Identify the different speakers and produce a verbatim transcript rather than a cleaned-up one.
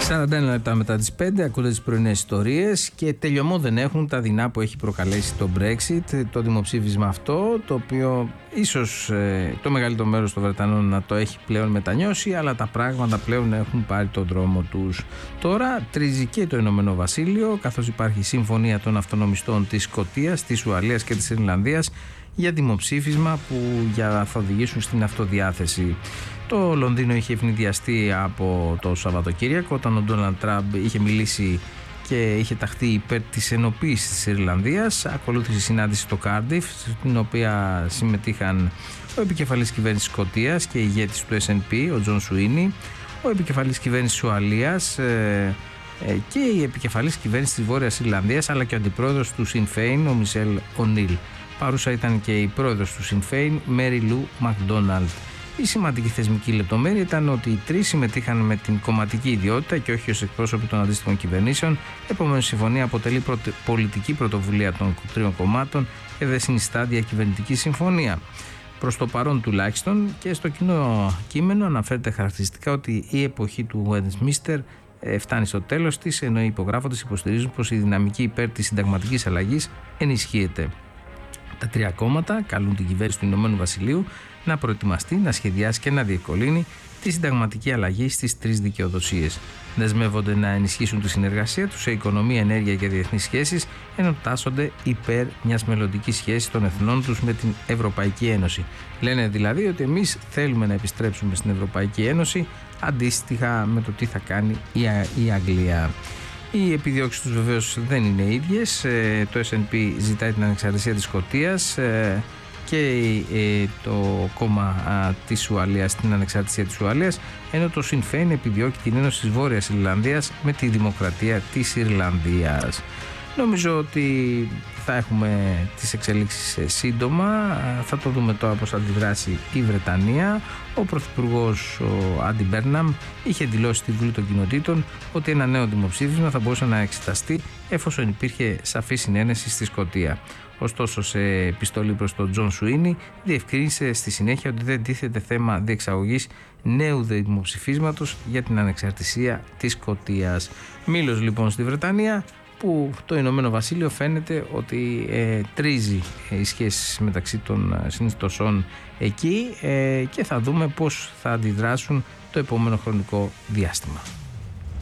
Speaker 1: σαράντα ένα λεπτά μετά τις πέντε ακούτε τις πρωινές ιστορίες και τελειωμό δεν έχουν τα δεινά που έχει προκαλέσει το Brexit, το δημοψήφισμα αυτό, το οποίο ίσως ε, το μεγαλύτερο μέρος των Βρετανών να το έχει πλέον μετανιώσει, αλλά τα πράγματα πλέον έχουν πάρει τον δρόμο τους. Τώρα τρίζει και το Ηνωμένο Βασίλειο, καθώς υπάρχει συμφωνία των αυτονομιστών της Σκωτίας, της Ουαλίας και της Ιρλανδίας για δημοψήφισμα που για, θα οδηγήσουν στην αυτοδιάθεση. Το Λονδίνο είχε ευνηδιαστεί από το Σαββατοκύριακο όταν ο Ντόναλντ Τραμπ είχε μιλήσει και είχε ταχθεί υπέρ της ενοποίησης της Ιρλανδίας. Ακολούθησε συνάντηση στο Κάρντιφ, στην οποία συμμετείχαν ο επικεφαλής κυβέρνησης Σκωτίας και ηγέτης του Ες Εν Πι, ο Τζον Σουίνι, ο επικεφαλής κυβέρνησης Ουαλίας ε, ε, και η επικεφαλής κυβέρνησης της Βόρειας Ιρλανδίας, αλλά και ο αντιπρόεδρος του Σιν Φέιν, ο Μισελ Ονίλ. Παρούσα ήταν και η πρόεδρος του Σιν Φέιν, Μέρι Λου Μακδόναλντ. Η σημαντική θεσμική λεπτομέρεια ήταν ότι οι τρεις συμμετείχαν με την κομματική ιδιότητα και όχι ως εκπρόσωποι των αντίστοιχων κυβερνήσεων. Επομένως, η συμφωνία αποτελεί πρωτε... πολιτική πρωτοβουλία των τριών κομμάτων και δεν συνιστά διακυβερνητική συμφωνία. Προς το παρόν τουλάχιστον, και στο κοινό κείμενο αναφέρεται χαρακτηριστικά ότι η εποχή του Westminster φτάνει στο τέλος της, ενώ οι υπογράφοντες υποστηρίζουν πως η δυναμική υπέρ της συνταγματικής αλλαγής ενισχύεται. Τα τρία κόμματα καλούν την κυβέρνηση του Ηνωμένου Βασιλείου να προετοιμαστεί, να σχεδιάσει και να διευκολύνει τη συνταγματική αλλαγή στις τρεις δικαιοδοσίες. Δεσμεύονται να ενισχύσουν τη συνεργασία τους σε οικονομία, ενέργεια και διεθνείς σχέσεις, ενώ τάσσονται υπέρ μιας μελλοντικής σχέσης των εθνών τους με την Ευρωπαϊκή Ένωση. Λένε δηλαδή ότι εμείς θέλουμε να επιστρέψουμε στην Ευρωπαϊκή Ένωση, αντίστοιχα με το τι θα κάνει η Αγγλία. Οι επιδιώξεις τους βεβαίως δεν είναι ίδιες. Το Ες Εν Πι ζητάει την ανεξαρτησία της Σκωτίας και το κόμμα της Ουαλίας την ανεξαρτησία της Ουαλίας, ενώ το Σιν Φέιν επιδιώκει την ένωση της Βόρειας Ιρλανδίας με τη δημοκρατία της Ιρλανδίας. Νομίζω ότι θα έχουμε τις εξελίξεις σύντομα. Θα το δούμε τώρα πώς θα αντιδράσει η Βρετανία. Ο Πρωθυπουργός ο Άντι Μπέρναμ είχε δηλώσει στη Βουλή των Κοινοτήτων ότι ένα νέο δημοψήφισμα θα μπορούσε να εξεταστεί εφόσον υπήρχε σαφή συνένεση στη Σκωτία. Ωστόσο, σε επιστολή προς τον Τζον Σουίνι, διευκρίνησε στη συνέχεια ότι δεν τίθεται θέμα διεξαγωγής νέου δημοψηφίσματος για την ανεξαρτησία της Σκωτίας. Μήλος λοιπόν στη Βρετανία, που το Ηνωμένο Βασίλειο φαίνεται ότι ε, τρίζει ε, οι σχέσεις μεταξύ των συνιστοσών εκεί ε, και θα δούμε πώς θα αντιδράσουν το επόμενο χρονικό διάστημα.